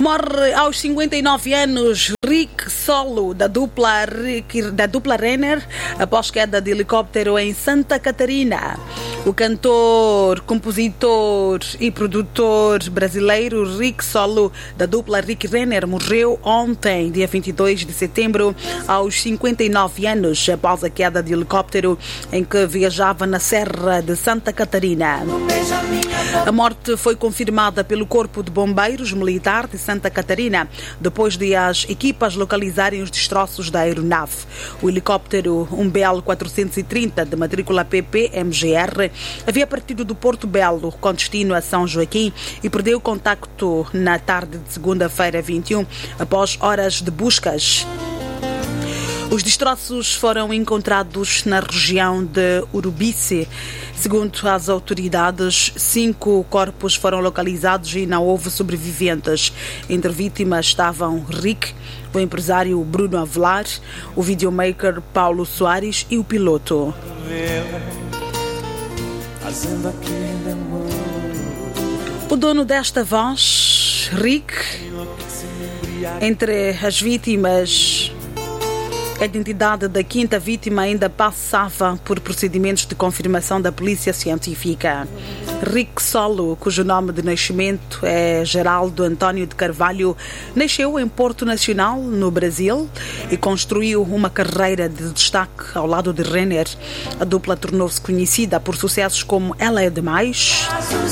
Morre aos 59 anos Rick Solo, da dupla Renner, após queda de helicóptero em Santa Catarina. O cantor, compositor e produtor brasileiro Rick Solo, da dupla Rick Renner, morreu ontem, dia 22 de setembro, aos 59 anos, após a queda de helicóptero em que viajava na Serra de Santa Catarina. A morte foi confirmada pelo Corpo de Bombeiros Militar de Santa Catarina, depois de as equipas localizarem os destroços da aeronave. O helicóptero, um Bell 430 de matrícula PP-MGR, havia partido do Porto Belo com destino a São Joaquim e perdeu contacto na tarde de segunda-feira 21, após horas de buscas. Os destroços foram encontrados na região de Urubici. Segundo as autoridades, 5 corpos foram localizados e não houve sobreviventes. Entre vítimas estavam Rick, o empresário Bruno Avelar, o videomaker Paulo Soares e o piloto. O dono desta voz, Rick, entre as vítimas, a identidade da quinta vítima ainda passava por procedimentos de confirmação da polícia científica. Rick Solo, cujo nome de nascimento é Geraldo Antônio de Carvalho, nasceu em Porto Nacional, no Brasil, e construiu uma carreira de destaque ao lado de Renner. A dupla tornou-se conhecida por sucessos como Ela é Demais,